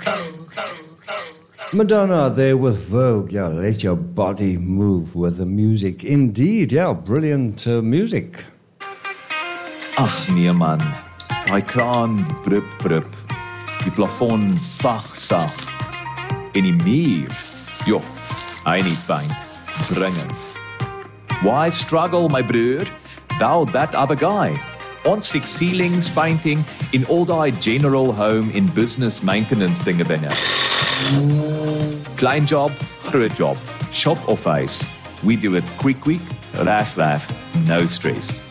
Madonna there with Vogue. Yeah, let your body move with the music. Indeed, yeah, brilliant music. Ag nee man, daai kraan brup brup, die plafon sag en die muur, joh, hy nie paint, dringend. Why struggle my broer? Bou that other guy. Ons six ceilings painting in all die general home in business maintenance dinge binne. Klein job, groot job, shop of face. We do it quick, laugh, no stress.